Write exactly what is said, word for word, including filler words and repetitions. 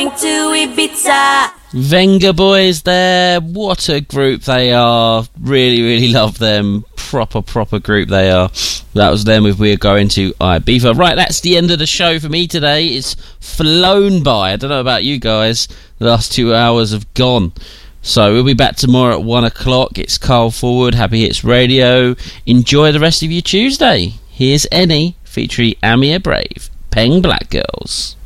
To Ibiza. Venga Boys there, what a group they are. Really, really love them. Proper, proper group they are. That was them with We're Going to Ibiza. Right, that's the end of the show for me today. It's flown by. I don't know about you guys. The last two hours have gone. So we'll be back tomorrow at one o'clock. It's Carl Forward, Happy Hits Radio. Enjoy the rest of your Tuesday. Here's Annie featuring Amir Brave, Peng Black Girls.